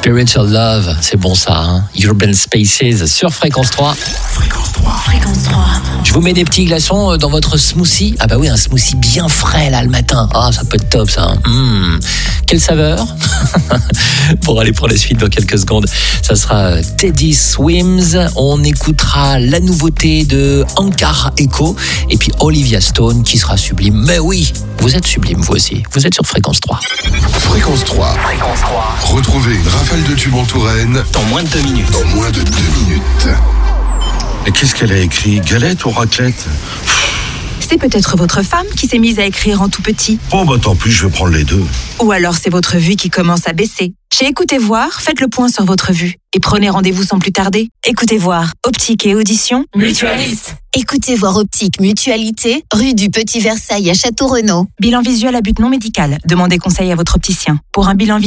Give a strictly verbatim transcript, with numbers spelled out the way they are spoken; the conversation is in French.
Spiritual Love, c'est bon ça, hein. Urban Spaces sur Fréquence trois. Fréquence trois. Fréquence trois. Je vous mets des petits glaçons dans votre smoothie. Ah bah oui, un smoothie bien frais là le matin. Ah, ça peut être top ça. Hein. Mmh. Quelle saveur. Pour aller pour la suite dans quelques secondes, ça sera Teddy Swims. On écoutera la nouveauté de Ankara Echo et puis Olivia Stone qui sera sublime. Mais oui, vous êtes sublime vous aussi. Vous êtes sur Fréquence trois. Fréquence trois. Fréquence trois. Retrouvez une rafale de tubes en Touraine Dans moins de deux minutes. Dans moins de deux minutes. Mais qu'est-ce qu'elle a écrit? Galette ou raclette? C'est peut-être votre femme qui s'est mise à écrire en tout petit. Oh bah tant pis, je vais prendre les deux. Ou alors c'est votre vue qui commence à baisser. Chez Écoutez Voir, faites le point sur votre vue et prenez rendez-vous sans plus tarder. Écoutez Voir, optique et audition, mutualiste. Écoutez Voir Optique Mutualité, rue du Petit Versailles à Château-Renaud. Bilan visuel à but non médical. Demandez conseil à votre opticien. Pour un bilan